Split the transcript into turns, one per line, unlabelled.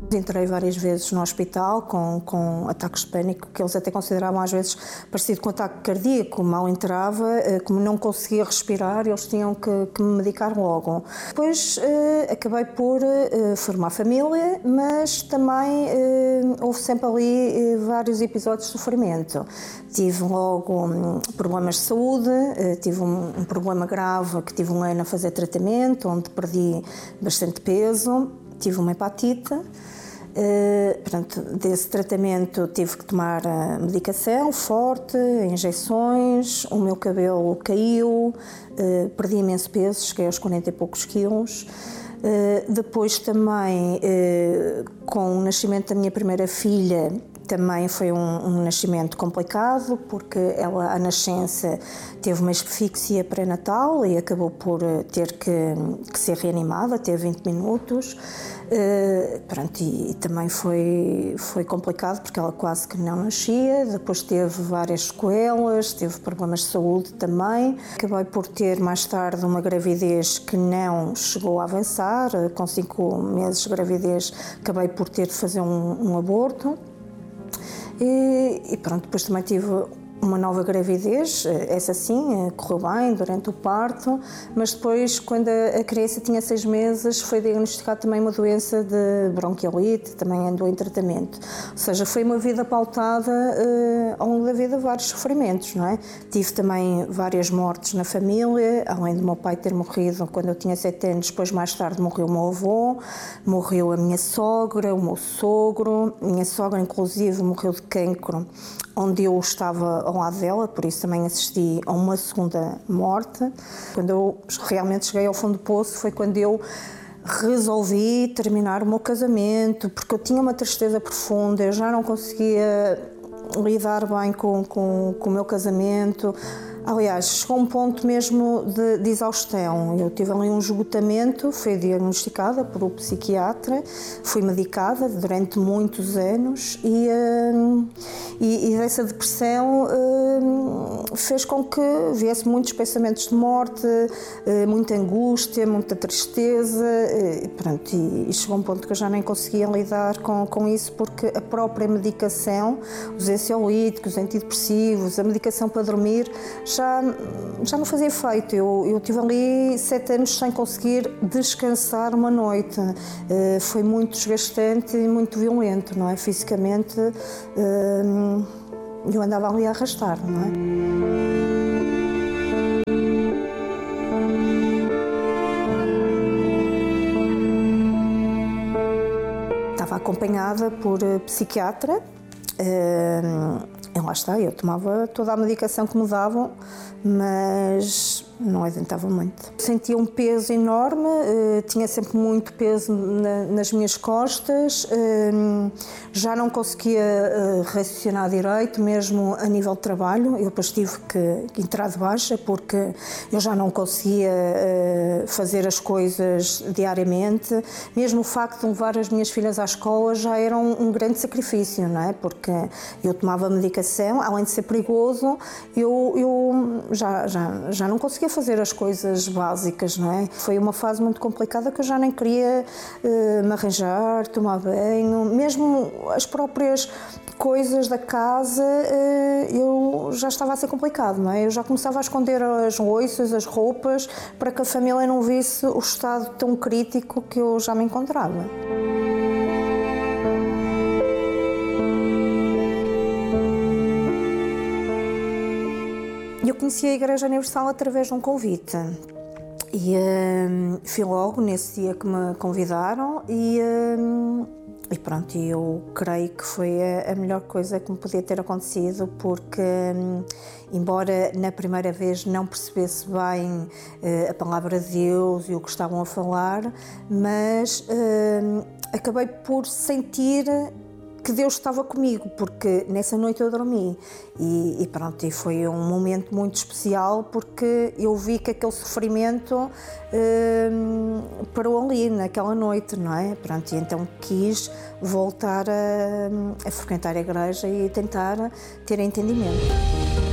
Entrei várias vezes no hospital com ataques de pânico, que eles até consideravam às vezes parecido com ataque cardíaco. Mal entrava, como não conseguia respirar, eles tinham que me medicar logo. Depois acabei por formar família, mas também houve sempre ali vários episódios de sofrimento. Tive logo problemas de saúde, tive um problema grave que tive um ano a fazer tratamento, onde perdi bastante peso, tive uma hepatite. Portanto, desse tratamento tive que tomar medicação forte, injeções, o meu cabelo caiu, perdi imenso peso, cheguei aos 40 e poucos quilos. Depois também, com o nascimento da minha primeira filha, também foi um nascimento complicado, porque ela, à nascença, teve uma asfixia pré-natal e acabou por ter que ser reanimada, teve 20 minutos. E também foi complicado, porque ela quase que não nascia. Depois teve várias sequelas, teve problemas de saúde também. Acabei por ter, mais tarde, uma gravidez que não chegou a avançar. Com 5 meses de gravidez, acabei por ter de fazer um aborto. Depois também tive uma nova gravidez, essa sim, correu bem durante o parto, mas depois, quando a criança tinha 6 meses, foi diagnosticada também uma doença de bronquiolite, também andou em tratamento. Ou seja, foi uma vida pautada ao longo da vida, vários sofrimentos, não é? Tive também várias mortes na família, além do meu pai ter morrido quando eu tinha 7 anos, depois mais tarde morreu o meu avô, morreu a minha sogra, o meu sogro, a minha sogra inclusive morreu de cancro, onde eu estava ao lado dela, por isso também assisti a uma segunda morte. Quando eu realmente cheguei ao fundo do poço foi quando eu resolvi terminar o meu casamento, porque eu tinha uma tristeza profunda, eu já não conseguia lidar bem com o meu casamento. Aliás, chegou um ponto mesmo de exaustão. Eu tive ali um esgotamento, fui diagnosticada por um psiquiatra, fui medicada durante muitos anos e essa depressão fez com que viesse muitos pensamentos de morte, muita angústia, muita tristeza, e chegou um ponto que eu já nem conseguia lidar com isso, porque a própria medicação, os ansiolíticos, os antidepressivos, a medicação para dormir, já não fazia efeito. Eu tive ali 7 anos sem conseguir descansar uma noite. Foi muito desgastante e muito violento, não é? Fisicamente, eu andava ali a arrastar, não é? Estava acompanhada por psiquiatra. Lá está, eu tomava toda a medicação que me davam, mas não adiantava muito. Sentia um peso enorme, tinha sempre muito peso nas minhas costas, já não conseguia raciocinar direito, mesmo a nível de trabalho. Eu depois tive que entrar de baixa, porque eu já não conseguia fazer as coisas diariamente. Mesmo o facto de levar as minhas filhas à escola já era um grande sacrifício, não é? Porque eu tomava medicação, além de ser perigoso, eu já não conseguia fazer as coisas básicas, não é? Foi uma fase muito complicada que eu já nem queria me arranjar, tomar banho, mesmo as próprias coisas da casa, eu já estava a ser complicado, não é? Eu já começava a esconder as louças, as roupas, para que a família não visse o estado tão crítico que eu já me encontrava. Eu conheci a Igreja Universal através de um convite e fui logo nesse dia que me convidaram e pronto, eu creio que foi a melhor coisa que me podia ter acontecido, porque embora na primeira vez não percebesse bem a palavra de Deus e o que estavam a falar, mas acabei por sentir que Deus estava comigo, porque nessa noite eu dormi e pronto, e foi um momento muito especial, porque eu vi que aquele sofrimento parou ali naquela noite, não é? Pronto, e então quis voltar a frequentar a igreja e tentar ter entendimento.